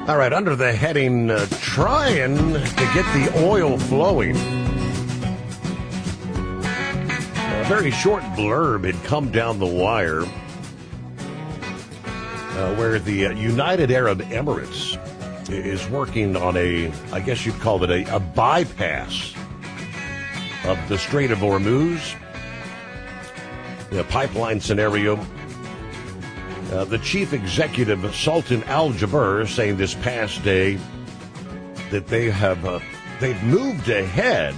All right, under the heading, trying to get the oil flowing. A very short blurb had come down the wire where the United Arab Emirates is working on I guess you'd call it a bypass of the Strait of Hormuz, the pipeline scenario. The chief executive, Sultan Al Jaber, saying this past day that they've moved ahead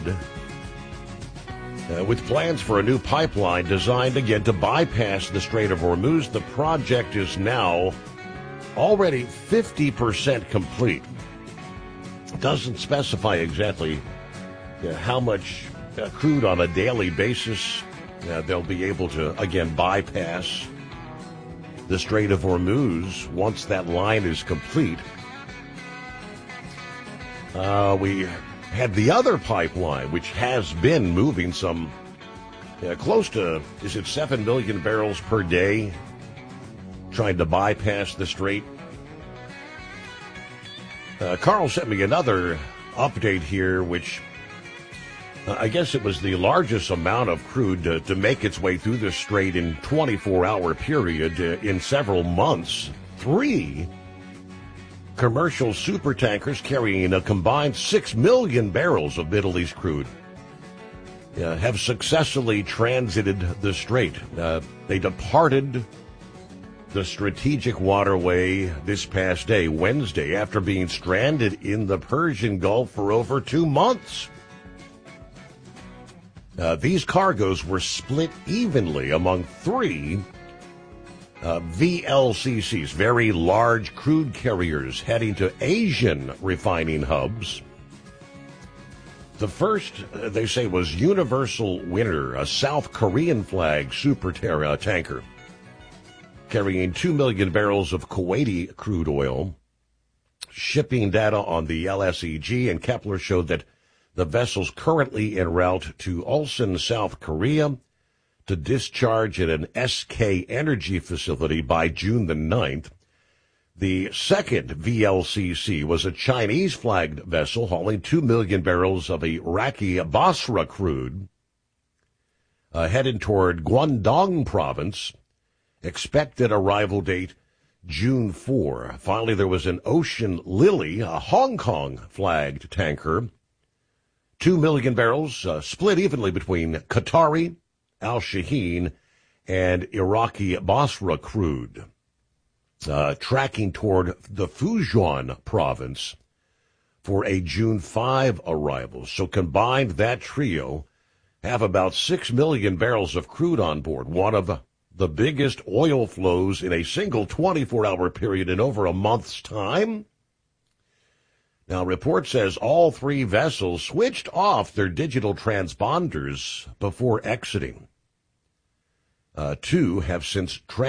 with plans for a new pipeline designed again to bypass the Strait of Hormuz. The project is now already 50% complete. It doesn't specify exactly how much crude on a daily basis they'll be able to again bypass the Strait of Hormuz once that line is complete. We had the other pipeline, which has been moving some close to, 7 million barrels per day, trying to bypass the strait. Carl sent me another update here, which I guess it was the largest amount of crude to make its way through the strait in 24-hour period in several months. 3 commercial supertankers carrying a combined 6 million barrels of Middle East crude have successfully transited the strait. They departed the strategic waterway this past day, Wednesday, after being stranded in the Persian Gulf for over 2 months. These cargoes were split evenly among 3 VLCCs, very large crude carriers heading to Asian refining hubs. The first, they say, was Universal Winner, a South Korean flag super tanker carrying 2 million barrels of Kuwaiti crude oil. Shipping data on the LSEG and Kepler showed that the vessel's currently en route to Ulsan, South Korea, to discharge at an SK Energy facility by June the 9th. The second VLCC was a Chinese-flagged vessel hauling 2 million barrels of Iraqi Basra crude, headed toward Guangdong province. Expected arrival date June 4. Finally, there was an Ocean Lily, a Hong Kong-flagged tanker, 2 million barrels, split evenly between Qatari, Al Shaheen, and Iraqi Basra crude, tracking toward the Fujian province for a June 5 arrival. So combined, that trio have about 6 million barrels of crude on board, one of the biggest oil flows in a single 24-hour period in over a month's time. Now, report says all 3 vessels switched off their digital transponders before exiting. 2 have since